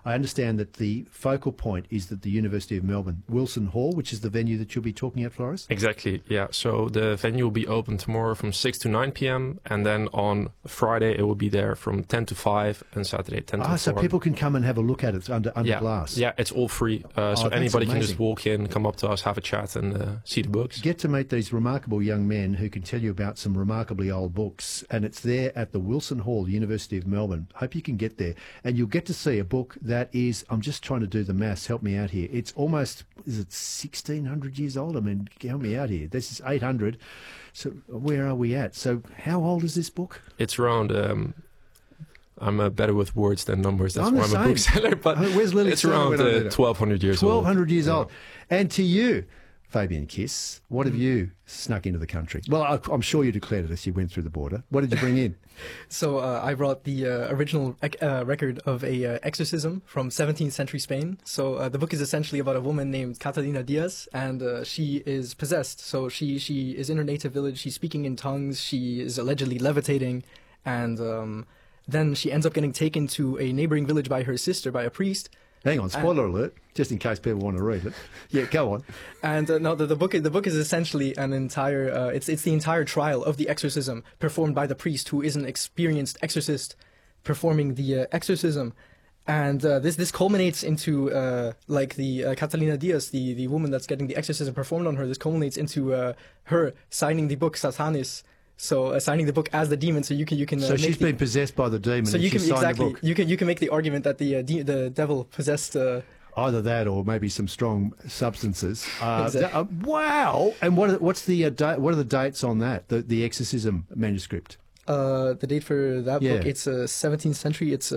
I understand that the focal point is that the University of Melbourne, Wilson Hall, which is the venue that you'll be talking at, Floris? Exactly, yeah. So the venue will be open tomorrow from 6 to 9 p.m. and then on Friday it will be there from 10 to 5 and Saturday 10 to 4. So people can come and have a look at it under glass. Yeah, it's all free. So anybody can just walk in, come up to us, have a chat and see the books. Get to meet these remarkable young men who can tell you about some remarkably old books, and it's there at the Wilson Hall, University of Melbourne. Hope you can get there, and you'll get to see a book that is, I'm just trying to do the maths, help me out here, it's almost, is it 1,600 years old? I mean, help me out here. This is 800, so where are we at? So how old is this book? It's around, I'm better with words than numbers, that's why I'm a bookseller, but where's Lily? It's around 1,200 years old. 1,200 years old. And to you, Fabian Kiss, what have you snuck into the country? Well, I'm sure you declared it as you went through the border. What did you bring in? So I brought the original record of a exorcism from 17th century Spain. So the book is essentially about a woman named Catalina Diaz, and she is possessed. So she is in her native village. She's speaking in tongues. She is allegedly levitating, and then she ends up getting taken to a neighboring village by her sister, by a priest. Hang on, spoiler alert, just in case people want to read it. Yeah, go on. And no, the book is essentially an entire. It's the entire trial of the exorcism performed by the priest, who is an experienced exorcist, performing the exorcism, and this culminates into like the Catalina Diaz, the woman that's getting the exorcism performed on her. This culminates into her signing the book Satanis. So signing the book as the demon, so you can. So she's been possessed by the demon. So and you can the book. you can make the argument that the devil possessed. Either that, or maybe some strong substances. Exactly. Wow! And what are the dates on that? The exorcism manuscript. The date for that book, it's 17th century. It's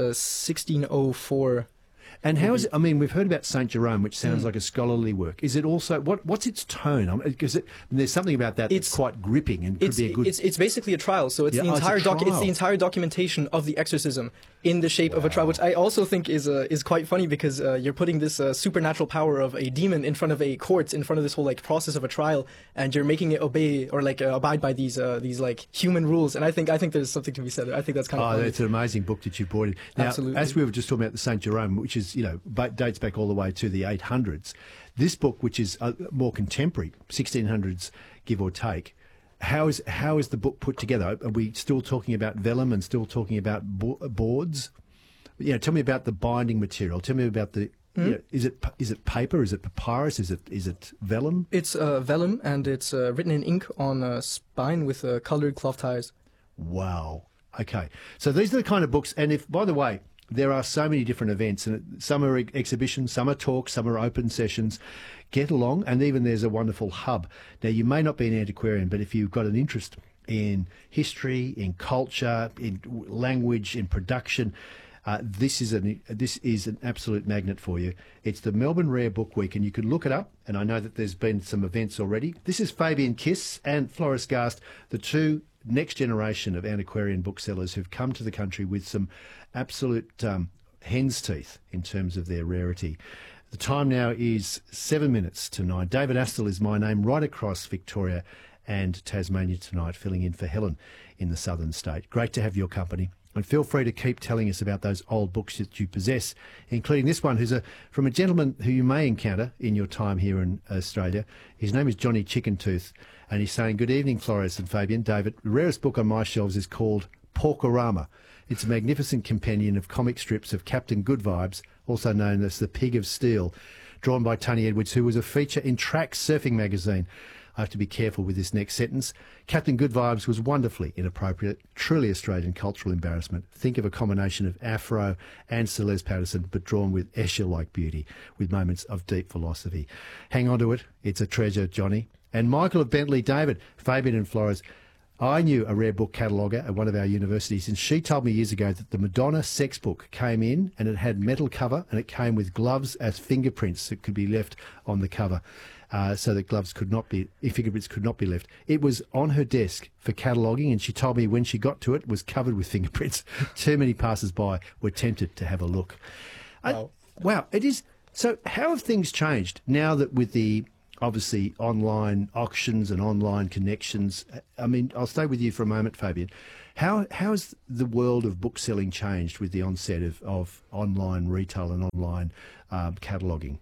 1604. And how is it? I mean, we've heard about Saint Jerome, which sounds like a scholarly work. Is it also what's its tone? Because there's something about that that's quite gripping and could be a good. It's basically a trial. So it's the entire it's the entire documentation of the exorcism in the shape of a trial, which I also think is quite funny, because you're putting this supernatural power of a demon in front of a court, in front of this whole like process of a trial, and you're making it obey or like abide by these like human rules. And I think there's something to be said there. I think that's kind of funny. It's an amazing book that you brought in. Now, absolutely. As we were just talking about the Saint Jerome, which is dates back all the way to the 800s. This book, which is more contemporary, 1600s give or take. How is the book put together? Are we still talking about vellum and still talking about boards? Tell me about the binding material. Tell me about the. Is it paper? Is it papyrus? Is it vellum? It's vellum, and it's written in ink on spine with coloured cloth ties. Wow. Okay. So these are the kind of books. And if, by the way, there are so many different events, and some are exhibitions, some are talks, some are open sessions. Get along, and even there's a wonderful hub. Now, you may not be an antiquarian, but if you've got an interest in history, in culture, in language, in production, this is an absolute magnet for you. It's the Melbourne Rare Book Week, and you can look it up, and I know that there's been some events already. This is Fabian Kiss and Floris Gast, the two next generation of antiquarian booksellers who've come to the country with some absolute hen's teeth in terms of their rarity. The time now is 7 minutes to 9. David Astle is my name, right across Victoria and Tasmania tonight, filling in for Helen in the southern state. Great to have your company. And feel free to keep telling us about those old books that you possess, including this one, who's from a gentleman who you may encounter in your time here in Australia. His name is Johnny Chickentooth, and he's saying, "Good evening, Floris and Fabian. David, the rarest book on my shelves is called Porkorama. It's a magnificent companion of comic strips of Captain Good Vibes, also known as the Pig of Steel, drawn by Tony Edwards, who was a feature in Trax Surfing magazine." I have to be careful with this next sentence. Captain Good Vibes was wonderfully inappropriate, truly Australian cultural embarrassment. Think of a combination of Afro and Celeste Patterson, but drawn with Escher-like beauty, with moments of deep philosophy. Hang on to it. It's a treasure, Johnny. And Michael of Bentley, David, Fabian and Flores. I knew a rare book cataloguer at one of our universities, and she told me years ago that the Madonna sex book came in and it had metal cover, and it came with gloves as fingerprints that could be left on the cover. So that fingerprints could not be left. It was on her desk for cataloguing, and she told me when she got to it was covered with fingerprints. Too many passers-by were tempted to have a look. Wow, it is. So how have things changed now that with the, obviously, online auctions and online connections? I mean, I'll stay with you for a moment, Fabian. How's the world of book selling changed with the onset of online retail and online cataloguing?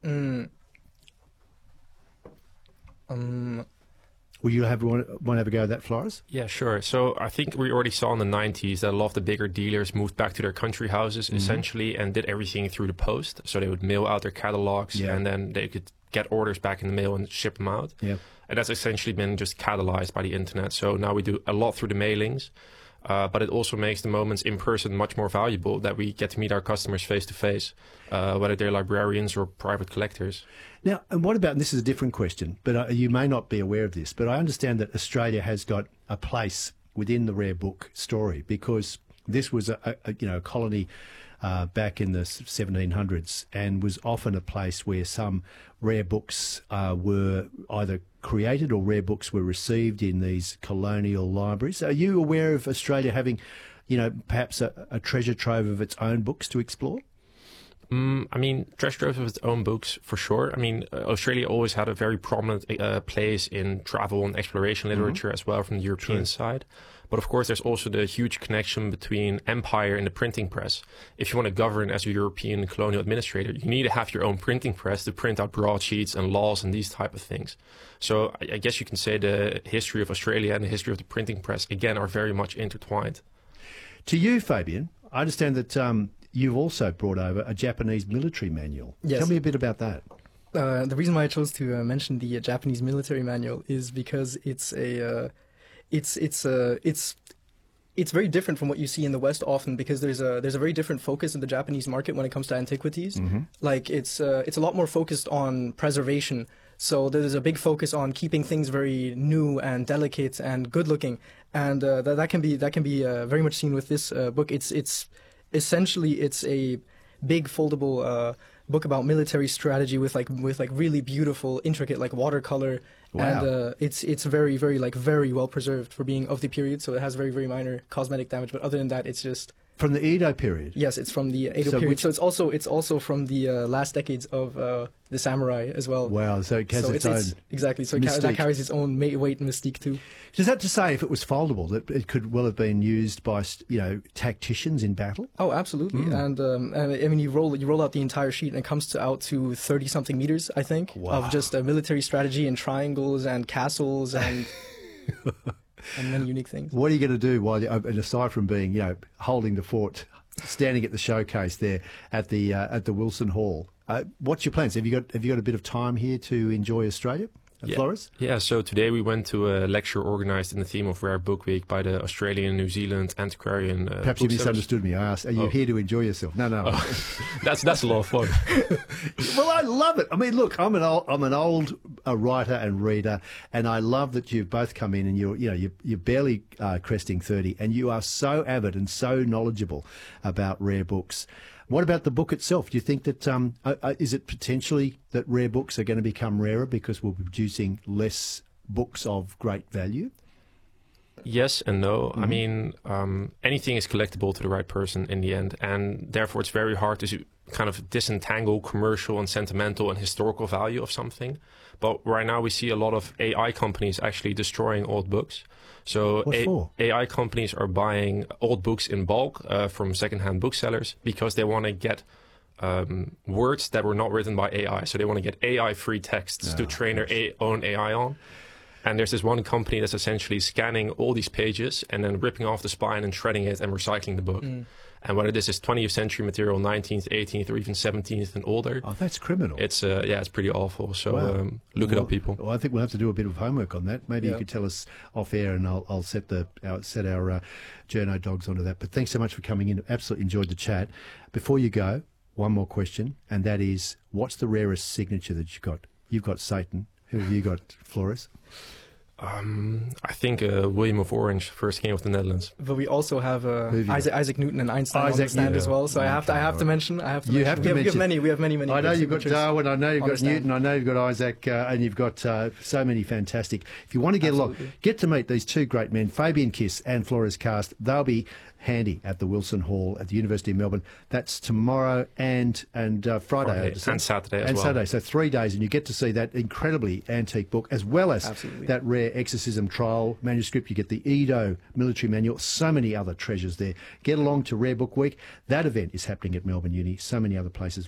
Will you want to have a go at that, Flores? Yeah, sure. So I think we already saw in the 90s that a lot of the bigger dealers moved back to their country houses, essentially, and did everything through the post. So they would mail out their catalogs, and then they could get orders back in the mail and ship them out. Yeah. And that's essentially been just catalyzed by the internet. So now we do a lot through the mailings, but it also makes the moments in person much more valuable, that we get to meet our customers face to face, whether they're librarians or private collectors. Now, and what about, and this is a different question, but you may not be aware of this, but I understand that Australia has got a place within the rare book story, because this was a colony back in the 1700s, and was often a place where some rare books were either created or rare books were received in these colonial libraries. Are you aware of Australia having, perhaps a treasure trove of its own books to explore? I mean, treasure troves of its own books, for sure. I mean, Australia always had a very prominent place in travel and exploration literature as well from the European side. But of course, there's also the huge connection between empire and the printing press. If you want to govern as a European colonial administrator, you need to have your own printing press to print out broadsheets and laws and these type of things. So I guess you can say the history of Australia and the history of the printing press, again, are very much intertwined. To you, Fabian, I understand that you've also brought over a Japanese military manual. Yes. Tell me a bit about that. The reason why I chose to mention the Japanese military manual is because it's very different from what you see in the West often, because there's a very different focus in the Japanese market when it comes to antiquities. Like it's a lot more focused on preservation. So there's a big focus on keeping things very new and delicate and good looking, and that can be very much seen with this book. It's essentially a big foldable book about military strategy with really beautiful, intricate watercolor. Wow. And it's very, very very well preserved for being of the period. So it has very, very minor cosmetic damage, but other than that, it's just from the Edo period. Yes, it's from the Edo period. So it's also from the last decades of the samurai as well. Wow, so it has its own exactly. So that carries its own weight and mystique too. Is that to say, if it was foldable, that it could well have been used by tacticians in battle? Oh, absolutely. And I mean, you roll out the entire sheet, and it comes out to 30-something meters, I think, of just military strategy and triangles and castles and. And many unique things. What are you going to do while you're, and aside from being, holding the fort, standing at the showcase there at the Wilson Hall? What's your plans? Have you got a bit of time here to enjoy Australia? Flores? Yeah, so today we went to a lecture organized in the theme of Rare Book Week by the Australian New Zealand Antiquarian Perhaps you misunderstood me. I asked, are you here to enjoy yourself? No. Oh. That's a lot of fun. Well, I love it. I mean, look, I'm an old writer and reader, and I love that you've both come in and you're barely cresting 30, and you are so avid and so knowledgeable about rare books. What about the book itself? Do you think that is it potentially that rare books are going to become rarer because we're producing less books of great value? Yes and no. I mean, anything is collectible to the right person in the end, and therefore it's very hard to kind of disentangle commercial and sentimental and historical value of something. But right now we see a lot of AI companies actually destroying old books. So AI companies are buying old books in bulk from secondhand booksellers because they want to get words that were not written by AI. So they want to get AI-free texts to train their own AI on. And there's this one company that's essentially scanning all these pages and then ripping off the spine and shredding it and recycling the book. And whether this is 20th century material, 19th, 18th, or even 17th and older. Oh, that's criminal. It's it's pretty awful. So look it up, people. Well, I think we'll have to do a bit of homework on that. Maybe you could tell us off air, and I'll set our journo dogs onto that. But thanks so much for coming in. Absolutely enjoyed the chat. Before you go, one more question, and that is, what's the rarest signature that you've got? You've got Satan. Who have you got, Flores? I think William of Orange, first king of the Netherlands. But we also have Isaac Newton and Einstein on the stand as well. So I have to mention. We have many. I know you've got Darwin. I know you've got Newton. I know you've got Isaac, and you've got so many fantastic. If you want to get along, get to meet these two great men, Fabian Kiss and Flores Cast. They'll be handy at the Wilson Hall at the University of Melbourne. That's tomorrow and Friday. And Saturday as and well. Saturday. So 3 days, and you get to see that incredibly antique book, as well as Absolutely. that rare exorcism trial manuscript. You get the Edo military manual, so many other treasures there. Get along to Rare Book Week. That event is happening at Melbourne Uni, so many other places.